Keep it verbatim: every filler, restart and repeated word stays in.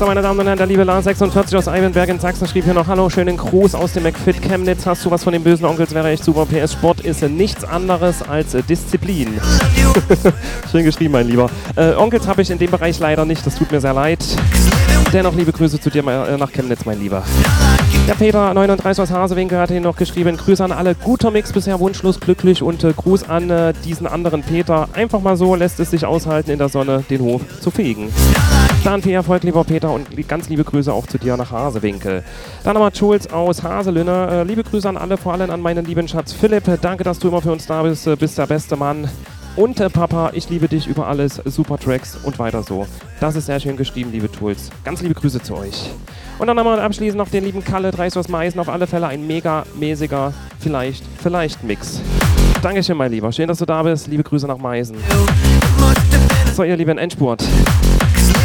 So, meine Damen und Herren, der liebe Lars sechsundvierzig aus Eibenberg in Sachsen schrieb hier noch: Hallo, schönen Gruß aus dem McFit Chemnitz. Hast du was von den bösen Onkels? Wäre echt super. P S Sport ist nichts anderes als äh, Disziplin. Schön geschrieben, mein Lieber. Äh, Onkels habe ich in dem Bereich leider nicht, das tut mir sehr leid. Dennoch liebe Grüße zu dir äh, nach Chemnitz, mein Lieber. Der Peter neununddreißig aus Hasewinkel hat hier noch geschrieben: Grüße an alle, guter Mix, bisher wunschlos glücklich und äh, Gruß an äh, diesen anderen Peter. Einfach mal so lässt es sich aushalten, in der Sonne den Hof zu fegen. Dann viel Erfolg, lieber Peter, und ganz liebe Grüße auch zu dir nach Hasewinkel. Dann nochmal Jules aus Haselünne. Äh, liebe Grüße an alle, vor allem an meinen lieben Schatz Philipp. Danke, dass du immer für uns da bist, äh, bist der beste Mann. Und äh, Papa, ich liebe dich über alles, super Tracks und weiter so. Das ist sehr schön geschrieben, liebe Jules. Ganz liebe Grüße zu euch. Und dann nochmal abschließend noch den lieben Kalle, dreist aus Meißen. Auf alle Fälle ein mega, mäßiger, vielleicht, vielleicht Mix. Dankeschön, mein Lieber. Schön, dass du da bist. Liebe Grüße nach Meißen. So, ihr Lieben, Endspurt.